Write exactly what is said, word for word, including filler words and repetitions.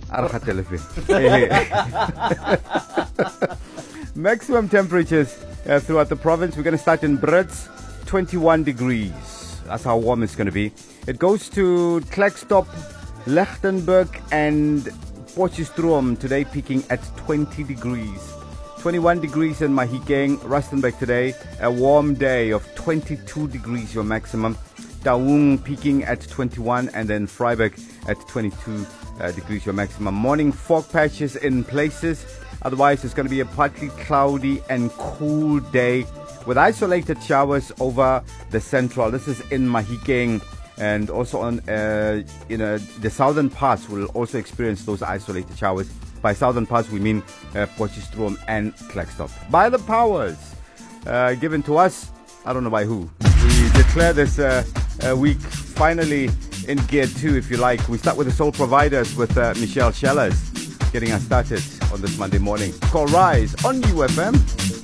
Maximum temperatures uh, throughout the province. We're going to start in Brits, twenty-one degrees. That's how warm it's going to be. It goes to Klerksdorp, Lichtenburg and Potchefstroom today, peaking at twenty degrees. twenty-one degrees in Mahikeng, Rustenburg today, a warm day of twenty-two degrees, your maximum. Taung peaking at twenty-one, and then Freiburg at twenty-two uh, degrees, your maximum. Morning fog patches in places. Otherwise, it's going to be a partly cloudy and cool day with isolated showers over the central. This is in Mahikeng, and also on uh, you know the southern parts will also experience those isolated showers. By southern parts, we mean uh, Potchefstroom and Klerksdorp. By the powers uh, given to us, I don't know by who. We declare this uh, uh, week finally in gear two, if you like. We start with the sole providers with uh, Michelle Schellers getting us started on this Monday morning. Call Rise on U F M.